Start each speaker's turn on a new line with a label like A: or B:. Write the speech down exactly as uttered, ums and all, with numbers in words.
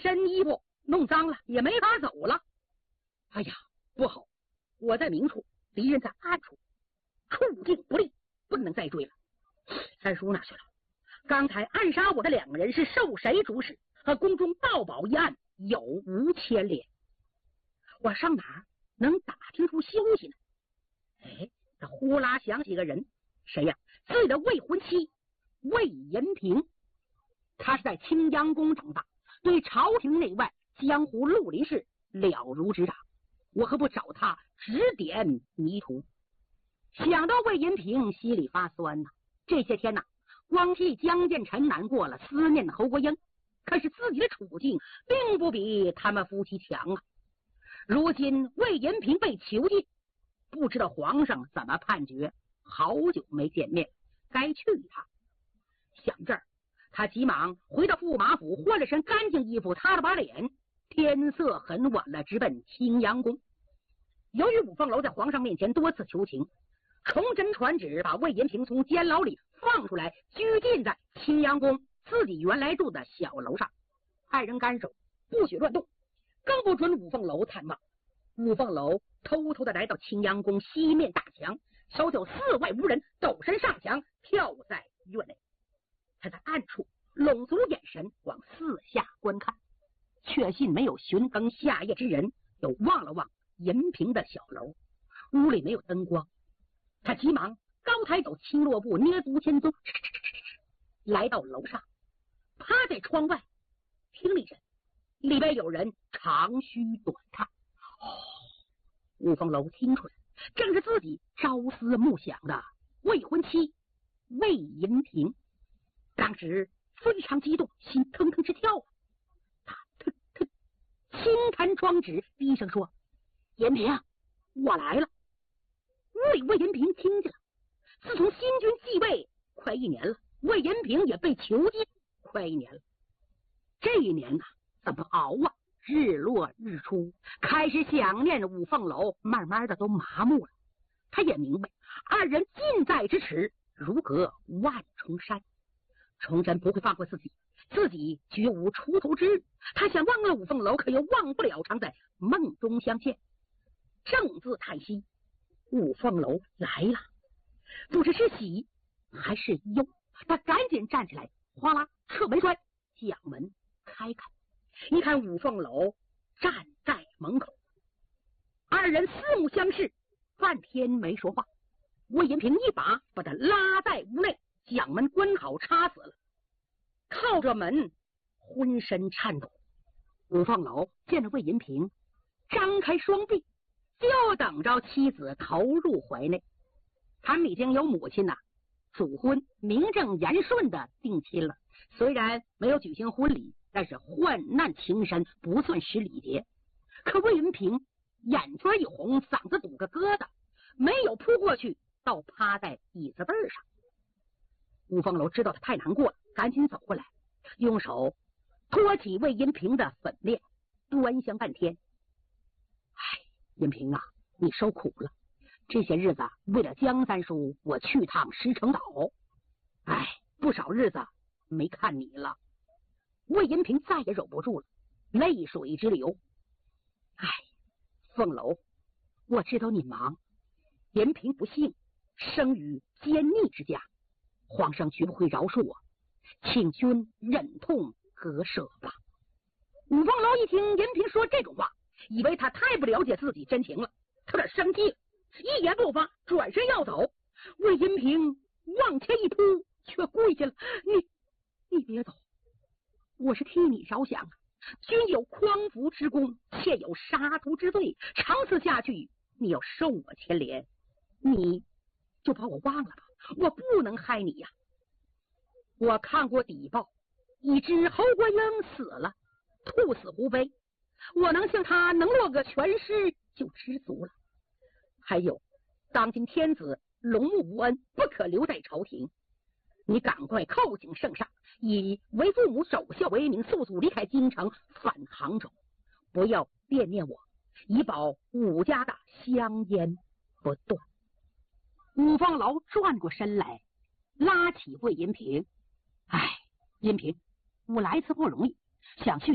A: 身衣服弄脏了，也没法走了。哎呀，不好！我在明处，敌人在暗处，处境不利，不能再追了。三叔哪去了？刚才暗杀我的两个人是受谁主使？和宫中盗宝一案有无牵连？我上哪儿能打听出消息呢？哎，他呼啦想起个人，谁呀？自己的未婚妻魏银平。他是在青阳宫长大，对朝廷内外、江湖绿林事了如指掌。我何不找他指点迷途？想到魏银平，心里发酸呐。这些天呐，光替江建成难过了，思念侯国英。可是自己的处境并不比他们夫妻强啊。如今魏银平被囚禁，不知道皇上怎么判决。好久没见面，该去一趟。想这儿，他急忙回到驸马府，换了身干净衣服，擦了把脸。天色很晚了，直奔青阳宫。由于五凤楼在皇上面前多次求情，崇祯传旨把魏银平从监牢里放出来，拘禁在青阳宫自己原来住的小楼上，派人看守，不许乱动，更不准五凤楼探望。五凤楼偷偷的来到青阳宫西面大墙，瞧瞧四外无人，陡身上墙，跳在院内。他在暗处拢足眼神往四下观看，确信没有寻灯下夜之人，又望了望银平的小楼，屋里没有灯光。他急忙高抬走青罗步，捏足前踪，来到楼上，趴在窗外听了一阵，里边有人长吁短叹。哦，五凤楼听出来，正是自己朝思暮想的未婚妻魏银平。当时非常激动，心腾腾直跳啊！他腾腾轻弹窗纸，低声说：“银平，我来了。”屋里魏银平听见了。自从新君继位快一年了，魏银平也被囚禁快一年了。这一年呐、啊，怎么熬啊？日落日出，开始想念五凤楼，慢慢的都麻木了。他也明白，二人近在咫尺，如隔万重山。崇祯不会放过自己，自己绝无出头之日。他想忘了五凤楼，可又忘不了常在梦中相见。正自叹息，五凤楼来了，不知是喜还是忧。他赶紧站起来，哗啦侧门摔，将门开开。一看五凤楼站在门口，二人四目相视，半天没说话。魏银平一把把他拉在屋内，将门关好，插死了。靠着门，浑身颤抖。五凤楼见着魏银平，张开双臂，就等着妻子投入怀内。他们已经有母亲呐、啊，主婚名正言顺的定亲了。虽然没有举行婚礼，但是患难情深，不算失礼节。可魏银平眼圈一红，嗓子堵个疙瘩，没有扑过去，倒趴在椅子背上。五凤楼知道他太难过了，赶紧走过来，用手托起魏银平的粉面，端详半天。哎，银平啊，你受苦了。这些日子为了江三叔，我去趟石城岛，哎，不少日子没看你了。魏银平再也忍不住了，泪水直流。哎，凤楼，我知道你忙，银平不幸生于奸逆之家，皇上绝不会饶恕我，请君忍痛割舍吧。五凤楼一听银平说这种话，以为他太不了解自己真情了，他有点生气了，一言不发，转身要走。魏银平往前一扑，却跪下了：“你，你别走，我是替你着想啊！君有匡扶之功，妾有杀徒之罪，长此下去，你要受我牵连，你就把我忘了吧，我不能害你呀！我看过底报，已知侯国英死了，兔死狐悲，我能向他能落个全尸就知足了。还有，当今天子龙目无恩，不可留在朝廷，你赶快叩请圣上，以为父母守孝为名，速速离开京城，返杭州，不要惦念我，以保武家的香烟不断。”五凤楼转过身来，拉起魏银平：“哎，银平，我来一次不容易，想去